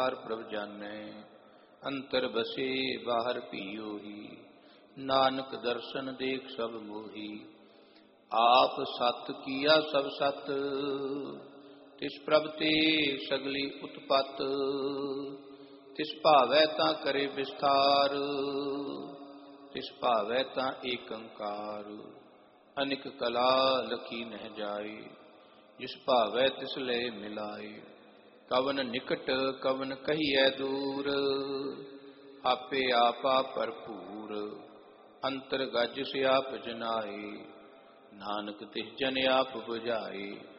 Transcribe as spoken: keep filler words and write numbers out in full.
ਪ੍ਰਭ ਜਾਣੈ ਅੰਤਰ ਬਸੇ ਬਾਹਰ ਭੀਓਹੀ। ਨਾਨਕ ਦਰਸ਼ਨ ਦੇਖ ਸਭ ਮੋਹੀ। ਆਪ ਸਤ ਕੀਆ ਸਭ ਸਤ ਤਿਸ ਪ੍ਰਭ ਤੇ ਸਗਲੀ ਉਤਪਤ। ਤਿਸ ਭਾਵੈ ਤਾਂ ਕਰੇ ਵਿਸਥਾਰ ਤਿਸ ਭਾਵੈ ਤਾਂ ਏਕੰਕਾਰ। ਅਨਿਕ ਕਲਾ ਲਖੀ ਨਹਿ ਜਾਏ ਜਿਸ ਭਾਵੈ ਤਿਸ ਲੈ ਮਿਲਾਏ। ਕਵਨ ਨਿਕਟ ਕਵਨ ਕਹੀਐ ਦੂਰ ਆਪੇ ਆਪਾ ਭਰਪੂਰ। ਅੰਤਰ ਗਜ ਸਿਆਪ ਜਨਾਏ ਨਾਨਕ ਤਿਸ ਜਨ ਆਪ ਬੁਝਾਏ।